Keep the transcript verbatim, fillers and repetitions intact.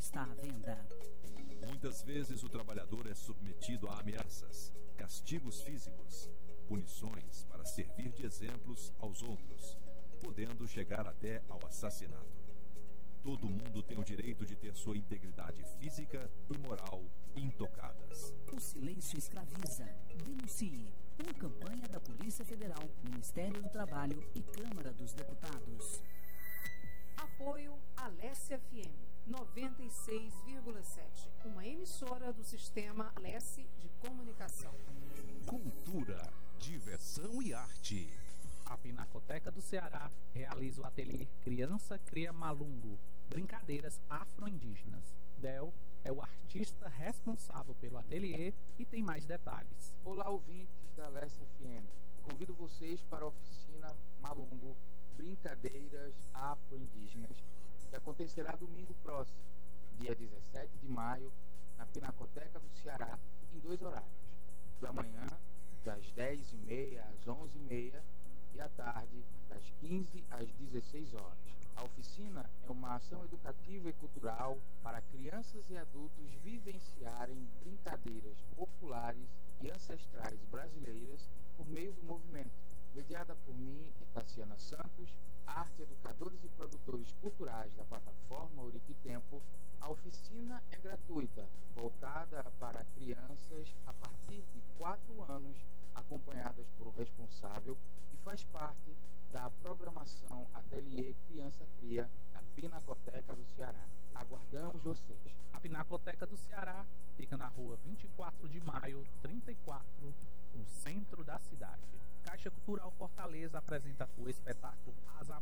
está à venda. Muitas vezes o trabalhador é submetido a ameaças, castigos físicos, punições para servir de exemplos aos outros, podendo chegar até ao assassinato. Todo mundo tem o direito de ter sua integridade física e moral intocadas. O silêncio escraviza. Denuncie. Uma campanha da Polícia Federal, Ministério do Trabalho e Câmara dos Deputados. Apoio Alesse F M noventa e seis vírgula sete, uma emissora do sistema Alesse de comunicação. Cultura, diversão e arte. A Pinacoteca do Ceará realiza o ateliê Criança Cria Malungo, brincadeiras afro-indígenas. Del é o artista responsável pelo ateliê e tem mais detalhes. Olá, ouvintes da Alesse F M. Convido vocês para a oficina Malungo, Brincadeiras Afro-Indígenas, que acontecerá domingo próximo, dia dezessete de maio, na Pinacoteca do Ceará, em dois horários. Da manhã, das dez e meia às onze e meia, e à tarde, das quinze às dezesseis horas. A oficina é uma ação educativa e cultural para crianças e adultos vivenciarem brincadeiras populares e ancestrais brasileiras por meio do movimento. Mediada por mim e Tassiana Santos, arte, educadores e produtores culturais da plataforma Oriquitempo, a oficina é gratuita, voltada para crianças a partir de quatro anos, acompanhadas por um responsável, e faz parte da programação Ateliê Criança Cria da Pinacoteca do Ceará. Aguardamos vocês. A Pinacoteca do Ceará fica na rua vinte e quatro de maio, trinta e quatro, no centro da cidade. Caixa Cultural Fortaleza apresenta o espetáculo Asa